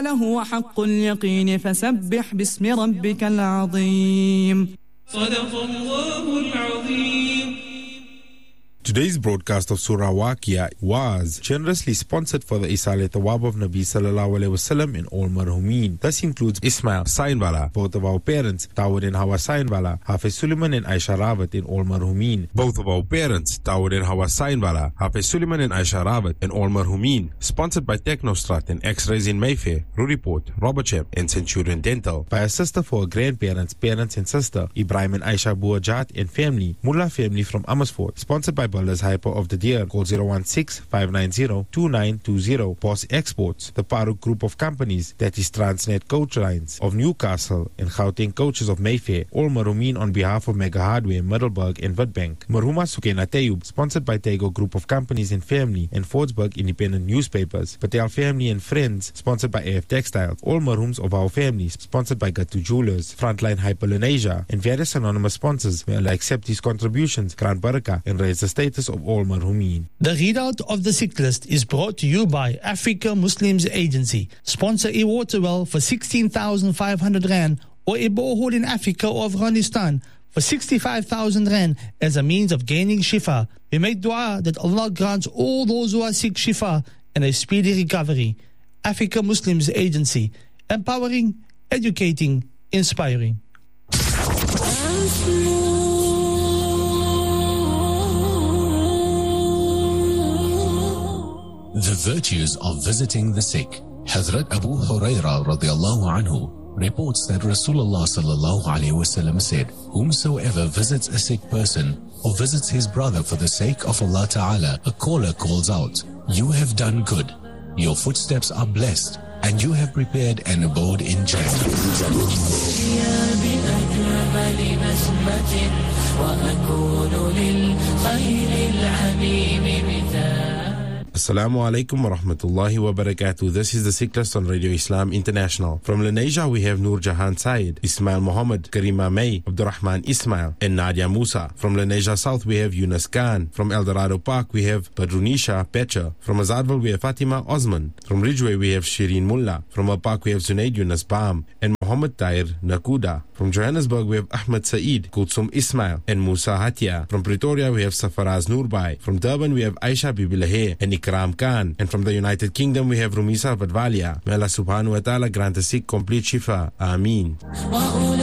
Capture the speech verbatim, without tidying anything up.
لهو حق اليقين فسبح باسم ربك العظيم. صدق الله العظيم. Today's broadcast of Surah Waqia was generously sponsored for the Isal Thawab of Nabi Sallallahu Alaihi Wasallam in all marhumin. This includes Ismail Sainwala, both of our parents, Tawad and Hawa Sainwala, Hafiz Suleiman and Aisha Rawat in all marhumin. Both of our parents, Tawad and Hawa Sainwala, Hafiz Suleiman and Aisha Rawat in all marhumin. Sponsored by Technostrat and X-Rays in Mayfair, Ruriport, Robertshire and Centurion Dental. By a sister for her grandparents, parents and sister, Ibrahim and Aisha Buajat and family, Mullah family from Amersfoort. Sponsored by Builders Hyper of the Deer. Call zero one six, five nine zero, two nine two zero. Boss Exports, the Paruk Group of Companies, that is Transnet Coach Lines of Newcastle and Gauteng Coaches of Mayfair. All Marhumin on behalf of Mega Hardware, Middelburg and Witbank. Marhuma Sukena Tayub, sponsored by Tego Group of Companies and Family and Fordsburg Independent Newspapers. Patel Family and Friends, sponsored by A F Textiles. All Marhums of our families, sponsored by Gatu Jewelers, Frontline Hyperlenasia, and various anonymous sponsors will accept these contributions, Grant Baraka, and raise the status of all marhumin. The readout of the sick list is brought to you by Africa Muslims Agency. Sponsor a water well for sixteen thousand five hundred rand or a borehole in Africa or Afghanistan for sixty-five thousand rand as a means of gaining shifa. We make dua that Allah grants all those who are sick shifa and a speedy recovery. Africa Muslims Agency. Empowering, educating, inspiring. The virtues of visiting the sick. Hazrat Abu Hurairah radiallahu anhu reports that Rasulullah sallallahu alaihi wasallam said, whomsoever visits a sick person or visits his brother for the sake of Allah Ta'ala, a caller calls out, you have done good, your footsteps are blessed, and you have prepared an abode in Jannah. Assalamu alaikum wa rahmatullahi wa barakatuh. This is the Sick List on Radio Islam International. From Lenasia, we have Noor Jahan Syed, Ismail Muhammad, Karima May, Abdurrahman Ismail, and Nadia Musa. From Lenasia South, we have Yunus Khan. From El Dorado Park, we have Badrunisha Pecha. From Azadville, we have Fatima Osman. From Ridgeway, we have Shireen Mullah. From El Park, we have Zunaid Yunus Baam and Muhammad Tahir Nakuda. From Johannesburg, we have Ahmed Saeed, Kulsum Ismail, and Musa Hatia. From Pretoria, we have Safaraz Noorbai. From Durban, we have Aisha Bibilahe and Ikram Khan. And from the United Kingdom, we have Rumisa Vadvalia. May Allah subhanahu wa ta'ala grant a sick complete shifa. Ameen.